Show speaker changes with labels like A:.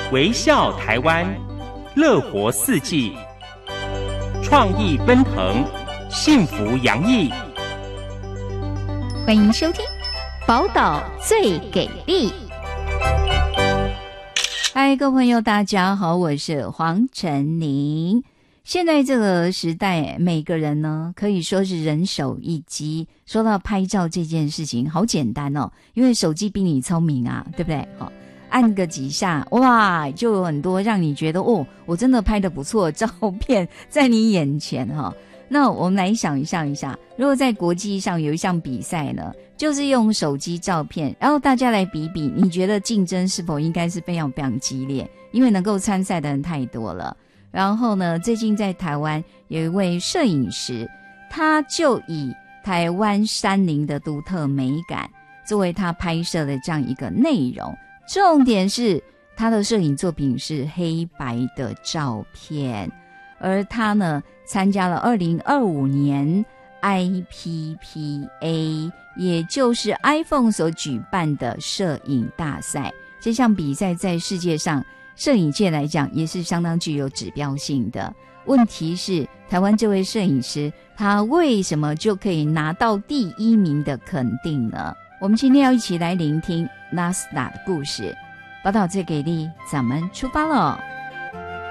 A: 微笑台湾，乐活四季，创意奔腾，幸福洋溢。
B: 欢迎收听宝岛最给力。嗨，各位朋友大家好，我是黄晨宁。现在这个时代，每个人呢可以说是人手一机。说到拍照这件事情好简单哦，因为手机比你聪明啊，对不对？按个几下，哇，就有很多让你觉得哦，我真的拍得不错照片在你眼前哈。那我们来想象一下，如果在国际上有一项比赛呢，就是用手机照片，然后大家来比比，你觉得竞争是否应该是非常非常激烈？因为能够参赛的人太多了。然后呢，最近在台湾有一位摄影师，他就以台湾山林的独特美感作为他拍摄的这样一个内容。重点是他的摄影作品是黑白的照片，而他呢参加了2025年 IPPA， 也就是 iPhone 所举办的摄影大赛。这项比赛在世界上摄影界来讲也是相当具有指标性的。问题是台湾这位摄影师他为什么就可以拿到第1名的肯定呢？我们今天要一起来聆听 NASA 的故事。宝岛最给力，咱们出发了。